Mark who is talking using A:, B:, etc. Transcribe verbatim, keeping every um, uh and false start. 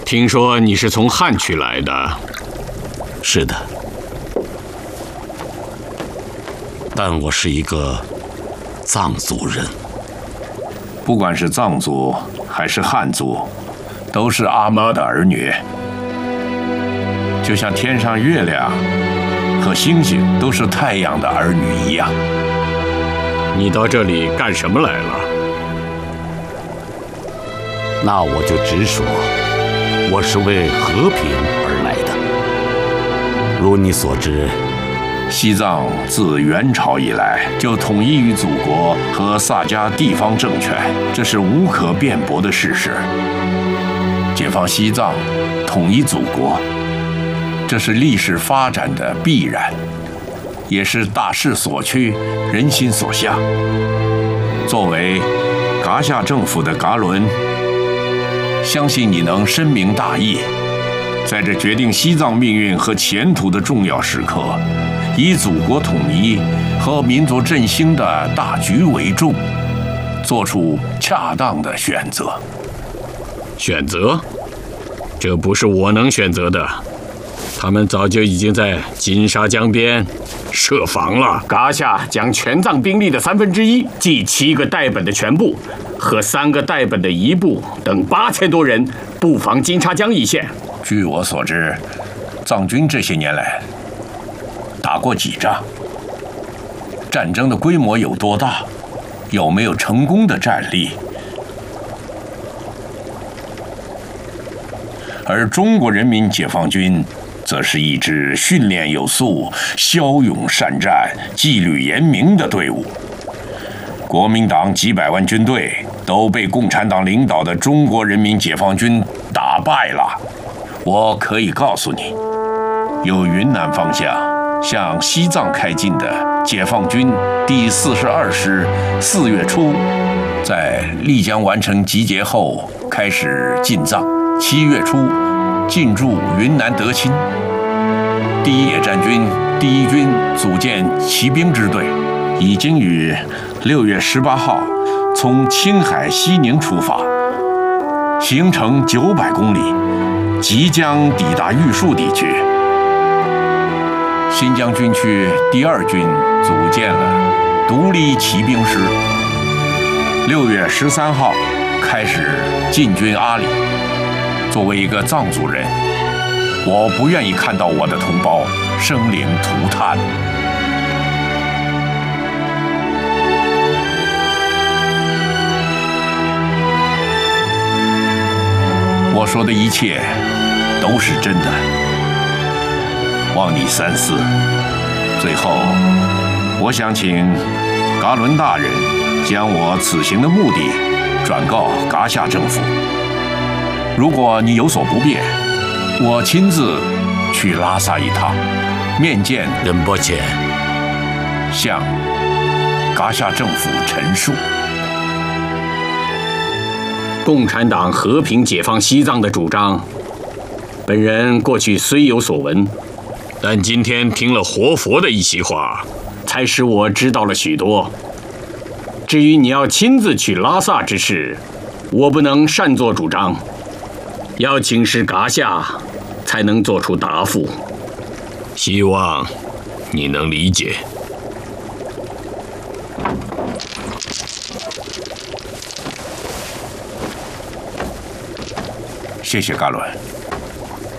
A: 听说你是从汉区来的。
B: 是的，但我是一个藏族人。
C: 不管是藏族还是汉族，都是阿妈的儿女。就像天上月亮和星星都是太阳的儿女一样。
A: 你到这里干什么来了？
B: 那我就直说，我是为和平而来的。如你所知，
C: 西藏自元朝以来就统一于祖国和萨迦地方政权，这是无可辩驳的事实。解放西藏，统一祖国，这是历史发展的必然，也是大势所趋，人心所向。作为噶夏政府的噶伦，相信你能深明大义，在这决定西藏命运和前途的重要时刻，以祖国统一和民族振兴的大局为重，做出恰当的选择。
A: 选择？这不是我能选择的。他们早就已经在金沙江边设防了。噶夏将全藏兵力的三分之一，即七个代本的全部和三个代本的一部等八千多人布防金沙江一线。
C: 据我所知，藏军这些年来打过几仗？战争的规模有多大？有没有成功的战例？而中国人民解放军则是一支训练有素、骁勇善战、纪律严明的队伍。国民党几百万军队都被共产党领导的中国人民解放军打败了。我可以告诉你，由云南方向向西藏开进的解放军第四十二师，四月初在丽江完成集结后开始进藏，七月初进驻云南德钦。第一野战军第一军组建骑兵支队，已经于六月十八号从青海西宁出发，行程九百公里，即将抵达玉树地区。新疆军区第二军组建了独立骑兵师，六月十三号开始进军阿里。作为一个藏族人，我不愿意看到我的同胞生灵涂炭。我说的一切都是真的，望你三思。最后，我想请噶伦大人将我此行的目的转告噶夏政府。如果你有所不便，我亲自去拉萨一趟，面见
B: 仁波切，
C: 向噶夏政府陈述。
A: 共产党和平解放西藏的主张，本人过去虽有所闻，但今天听了活佛的一席话，才使我知道了许多。至于你要亲自去拉萨之事，我不能擅作主张，要请示噶夏才能做出答复。希望你能理解。
C: 谢谢噶伦。